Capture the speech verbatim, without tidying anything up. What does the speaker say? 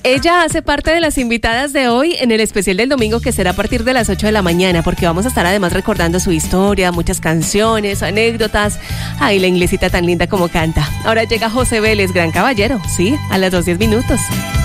Ella hace parte de las invitadas de hoy en el especial del domingo, que será a partir de las ocho de la mañana, porque vamos a estar además recordando su historia, muchas canciones, anécdotas. Ay, la inglesita tan linda como canta. Ahora llega José Vélez, gran caballero, sí, a las dos diez minutos.